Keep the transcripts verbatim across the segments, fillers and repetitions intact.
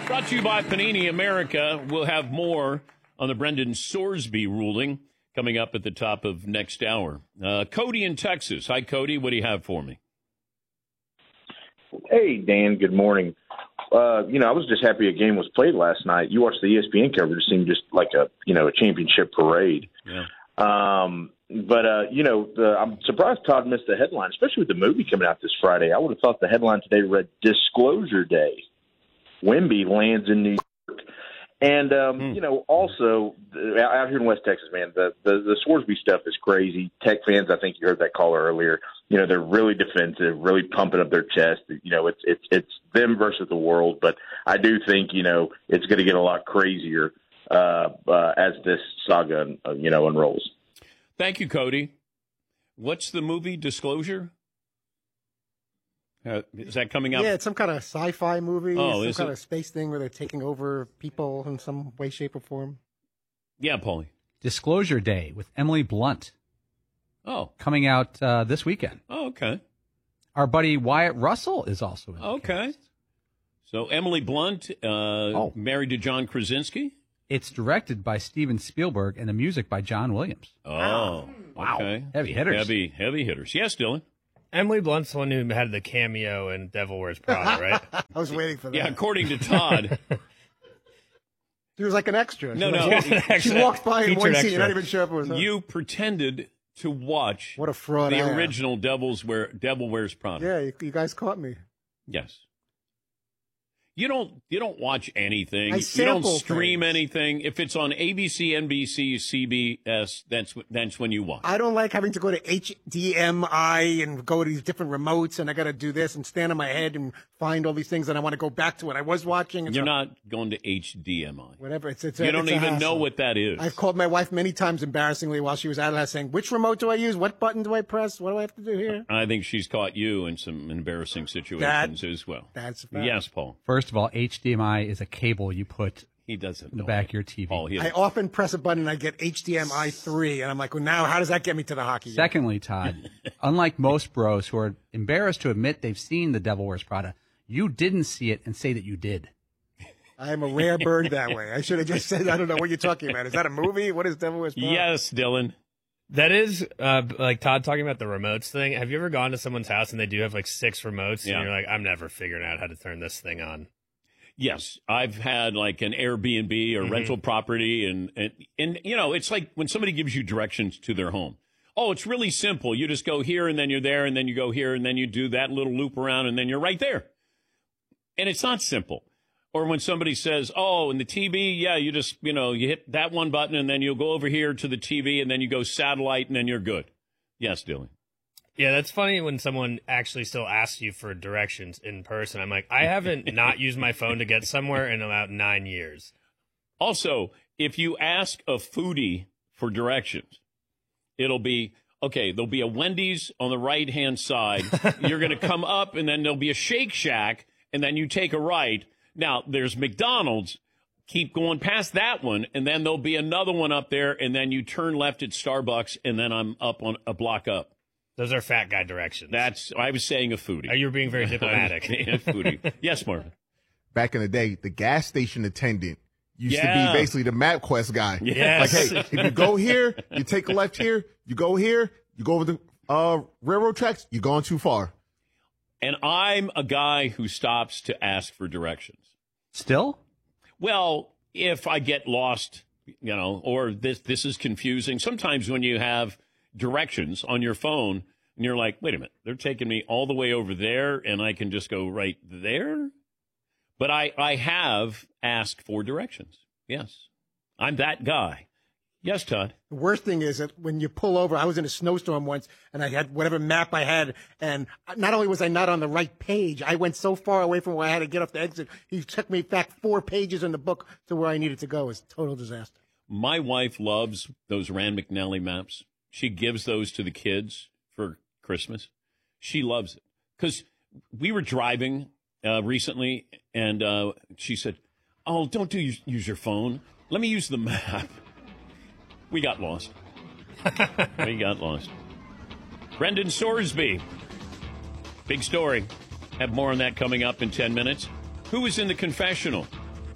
Brought to you by Panini America. We'll have more on the Brendan Sorsby ruling coming up at the top of next hour. Uh, Cody in Texas. Hi, Cody. What do you have for me? Hey, Dan. Good morning. Uh, you know, I was just happy a game was played last night. You watched the E S P N coverage; it seemed just like a you know a championship parade. Yeah. Um, but uh, you know, the, I'm surprised Todd missed the headline, especially with the movie coming out this Friday. I would have thought the headline today read "Disclosure Day." Wemby lands in New York. And, um, mm. you know, also out here in West Texas, man, the, the, the Swarsby stuff is crazy. Tech fans, I think you heard that caller earlier, you know, they're really defensive, really pumping up their chest. You know, it's, it's, it's them versus the world. But I do think, you know, it's going to get a lot crazier uh, uh, as this saga, uh, you know, unrolls. Thank you, Cody. What's the movie Disclosure? Uh, is that coming out? Yeah, it's some kind of sci-fi movie. Oh, some is kind it? of space thing where they're taking over people in some way, shape, or form. Yeah, Paulie. Disclosure Day with Emily Blunt. Oh. Coming out uh, this weekend. Oh, okay. Our buddy Wyatt Russell is also in the Okay. cast. So Emily Blunt, uh, Oh. married to John Krasinski? It's directed by Steven Spielberg and the music by John Williams. Oh, Wow. okay. Heavy hitters. Heavy, heavy hitters. Yes, Dylan. Emily Blunt's the one who had the cameo in Devil Wears Prada, right? I was waiting for that. Yeah, according to Todd. She was like an extra. No, she no. Walked, An extra. she walked by in Featured one scene. extra. You're not even sure if it was her. You pretended to watch What a fraud I the am. original Devil's Wear, Devil Wears Prada. Yeah, you, you guys caught me. Yes. You don't you don't watch anything. I You don't sample stream things. anything. If it's on A B C, N B C, C B S, that's wh- that's when you watch. I don't like having to go to H D M I and go to these different remotes, and I got to do this and stand on my head and find all these things, and I want to go back to what I was watching. And You're so- not going to H D M I. Whatever. It's, it's You a, don't it's a even know hassle. what that is. I've called my wife many times embarrassingly while she was out of that saying, which remote do I use? What button do I press? What do I have to do here? I think she's caught you in some embarrassing situations as well. That's a fact. Yes, Paul. First of all, H D M I is a cable you put He doesn't in the know back it. of your T V. Paul, he I often press a button and I get H D M I three, and I'm like, well, now how does that get me to the hockey game? Secondly, Todd, unlike most bros who are embarrassed to admit they've seen The Devil Wears Prada, you didn't see it and say that you did. I am a rare bird that way. I should have just said, I don't know what you're talking about. Is that a movie? What is Devil Wears Prada? Yes, Dylan. That is, uh, like Todd talking about the remotes thing. Have you ever gone to someone's house and they do have like six remotes, Yeah. and you're like, I'm never figuring out how to turn this thing on? Yes, I've had like an Airbnb or Mhm. rental property, and, and and you know, it's like when somebody gives you directions to their home. Oh, it's really simple. You just go here, and then you're there, and then you go here, and then you do that little loop around, and then you're right there. And it's not simple. Or when somebody says, "Oh, in the T V, yeah, you just you know you hit that one button, and then you'll go over here to the T V, and then you go satellite, and then you're good." Yes, Dylan. Yeah, that's funny when someone actually still asks you for directions in person. I'm like, I haven't not used my phone to get somewhere in about nine years. Also, if you ask a foodie for directions, it'll be, okay, there'll be a Wendy's on the right-hand side. You're going to come up, and then there'll be a Shake Shack, and then you take a right. Now, there's McDonald's. Keep going past that one, and then there'll be another one up there, and then you turn left at Starbucks, and then I'm up on a block up. Those are fat guy directions. That's, I was saying a foodie. Oh, you were being very diplomatic. a foodie. Yes, Marvin. Back in the day, the gas station attendant used Yeah. to be basically the MapQuest guy. Yes. Like, hey, if you go here, you take a left here, you go here, you go over the uh, railroad tracks, you're going too far. And I'm a guy who stops to ask for directions. Still? Well, if I get lost, you know, or this this is confusing. Sometimes when you have directions on your phone and you're like, wait a minute, they're taking me all the way over there and I can just go right there. But I, I have asked for directions. Yes. I'm that guy. Yes, Todd. The worst thing is that when you pull over, I was in a snowstorm once, and I had whatever map I had, and not only was I not on the right page, I went so far away from where I had to get off the exit. He took me back four pages in the book to where I needed to go. It was a total disaster. My wife loves those Rand McNally maps. She gives those to the kids for Christmas. She loves it because we were driving uh, recently, and uh, she said, "Oh, don't do use your phone. Let me use the map." We got lost. we got lost. Brendan Sorsby. Big story. Have more on that coming up in ten minutes. Who is in the confessional?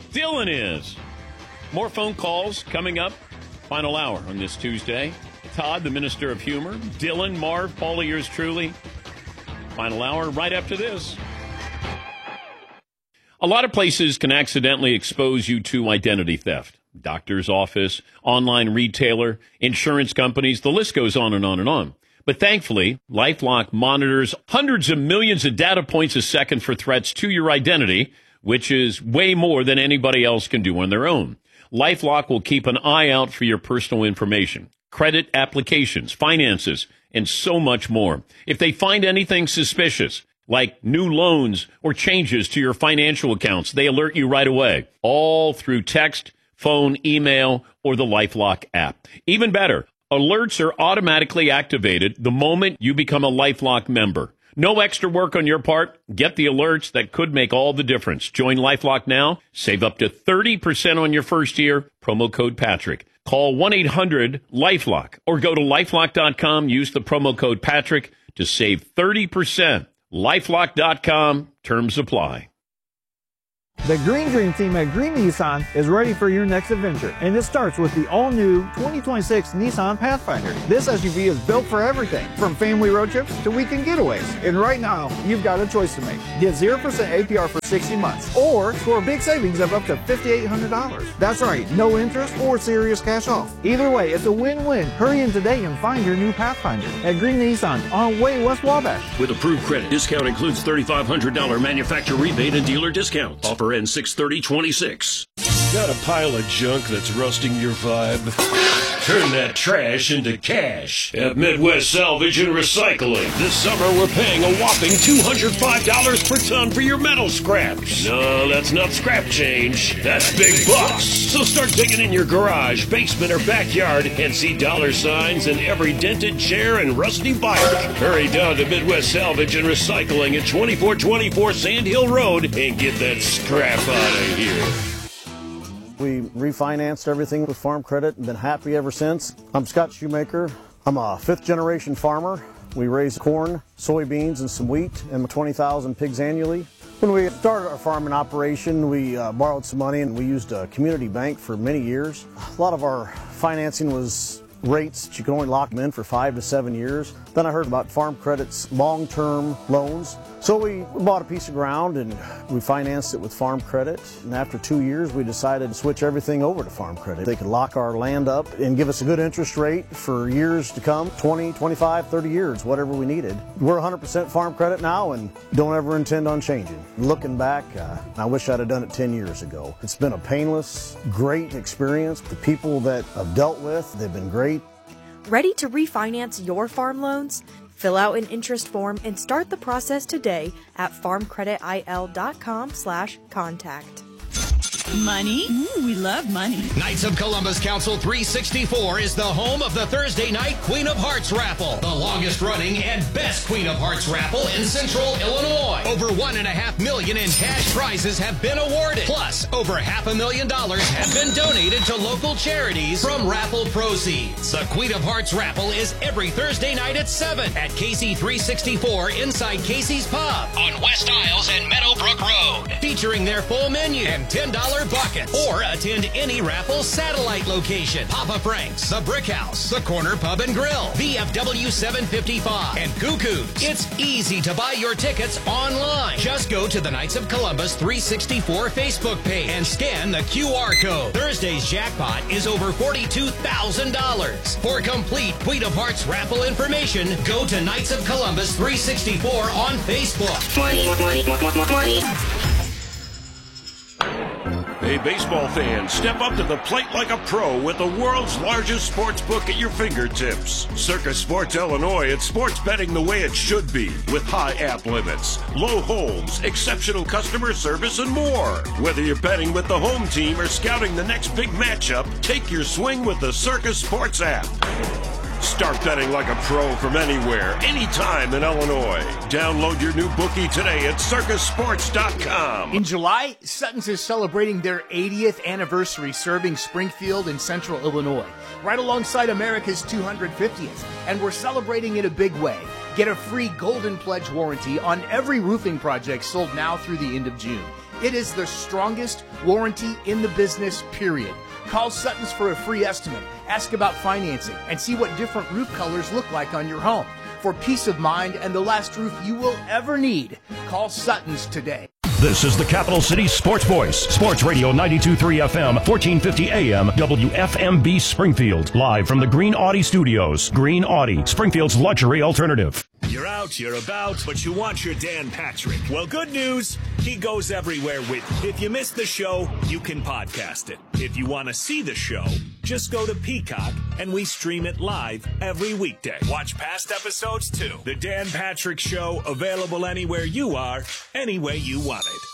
Dylan is. More phone calls coming up. Final hour on this Tuesday. Todd, the Minister of Humor. Dylan, Marv, Paulie, yours truly. Final hour right after this. A lot of places can accidentally expose you to identity theft. Doctor's office, online retailer, insurance companies, the list goes on and on and on. But thankfully, LifeLock monitors hundreds of millions of data points a second for threats to your identity, which is way more than anybody else can do on their own. LifeLock will keep an eye out for your personal information, credit applications, finances, and so much more. If they find anything suspicious, like new loans or changes to your financial accounts, they alert you right away, all through text, phone, email, or the LifeLock app. Even better, alerts are automatically activated the moment you become a LifeLock member. No extra work on your part. Get the alerts that could make all the difference. Join LifeLock now. Save up to thirty percent on your first year. Promo code Patrick. Call one eight hundred LifeLock or go to lifelock dot com. Use the promo code Patrick to save thirty percent. lifelock dot com. Terms apply. The Green Dream team at Green Nissan is ready for your next adventure, and it starts with the all-new twenty twenty-six Nissan Pathfinder. This S U V is built for everything, from family road trips to weekend getaways. And right now, you've got a choice to make. Get zero percent A P R for sixty months, or score big savings of up to five thousand eight hundred dollars. That's right, no interest or serious cash off. Either way, it's a win-win. Hurry in today and find your new Pathfinder at Green Nissan on Way West Wabash. With approved credit, discount includes three thousand five hundred dollars manufacturer rebate and dealer discount. Offer ends six thirty twenty-six. Got a pile of junk that's rusting your vibe? Turn that trash into cash at Midwest Salvage and Recycling. This summer, we're paying a whopping two hundred five dollars per ton for your metal scraps. No, that's not scrap change. That's big bucks. So start digging in your garage, basement, or backyard and see dollar signs in every dented chair and rusty bike. Hurry down to Midwest Salvage and Recycling at twenty-four twenty-four Sand Hill Road and get that scrap out of here. We refinanced everything with Farm Credit and been happy ever since. I'm Scott Shoemaker. I'm a fifth generation farmer. We raise corn, soybeans, and some wheat and twenty thousand pigs annually. When we started our farming operation, we uh, borrowed some money and we used a community bank for many years. A lot of our financing was rates that you can only lock them in for five to seven years. Then I heard about Farm Credit's long-term loans. So we bought a piece of ground and we financed it with Farm Credit. And after two years, we decided to switch everything over to Farm Credit. They could lock our land up and give us a good interest rate for years to come, twenty, twenty-five, thirty years, whatever we needed. We're one hundred percent Farm Credit now and don't ever intend on changing. Looking back, uh, I wish I'd have done it ten years ago. It's been a painless, great experience. The people that I've dealt with, they've been great. Ready to refinance your farm loans? Fill out an interest form and start the process today at farmcreditil.com slash contact. Money? Ooh, we love money. Knights of Columbus Council three sixty-four is the home of the Thursday night Queen of Hearts raffle, the longest running and best Queen of Hearts raffle in Central Illinois. Over one and a half million in cash prizes have been awarded. Plus, over half a million dollars have been donated to local charities from raffle proceeds. The Queen of Hearts raffle is every Thursday night at seven at K C three sixty-four inside Casey's Pub on West Isles and Meadowbrook Road, featuring their full menu and ten dollars buckets, or attend any raffle satellite location. Papa Frank's, the Brick House, the Corner Pub and Grill, V F W seven fifty-five, and Cuckoo's. It's easy to buy your tickets online. Just go to the Knights of Columbus three sixty-four Facebook page and scan the Q R code. Thursday's jackpot is over forty-two thousand dollars. For complete Queen of Hearts raffle information, go to Knights of Columbus three sixty-four on Facebook. Hey, baseball fans, step up to the plate like a pro with the world's largest sports book at your fingertips. Circus Sports Illinois, it's sports betting the way it should be, with high app limits, low holds, exceptional customer service, and more. Whether you're betting with the home team or scouting the next big matchup, take your swing with the Circus Sports app. Start betting like a pro from anywhere, anytime in Illinois. Download your new bookie today at circus sports dot com. In July, Sutton's is celebrating their eightieth anniversary serving Springfield and Central Illinois, right alongside America's two hundred fiftieth. And we're celebrating in a big way. Get a free Golden Pledge warranty on every roofing project sold now through the end of June. It is the strongest warranty in the business, period. Call Sutton's for a free estimate, ask about financing, and see what different roof colors look like on your home. For peace of mind and the last roof you will ever need, call Sutton's today. This is the Capital City Sports Voice, Sports Radio ninety-two point three F M, fourteen fifty A M, W F M B Springfield. Live from the Green Audi Studios. Green Audi, Springfield's luxury alternative. You're out, you're about, but you want your Dan Patrick. Well, good news, he goes everywhere with you. If you missed the show, you can podcast it. If you want to see the show, just go to Peacock, and we stream it live every weekday. Watch past episodes, too. The Dan Patrick Show, available anywhere you are, any way you want it.